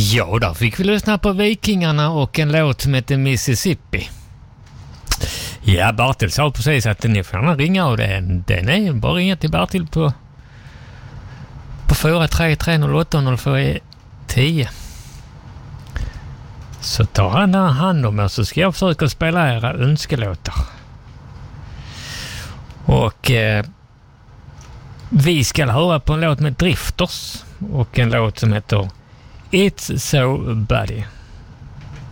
Ja, där fick vi lyssna på Vikingarna och en låt som heter Mississippi. Ja, Bertil sa precis att ni får gärna ringa och den är bara ringa till Bertil på 433080410. Så tar han hand om er så ska jag försöka spela era önskelåtar. Och vi ska höra på en låt med Drifters och en låt som heter It's So Buddy.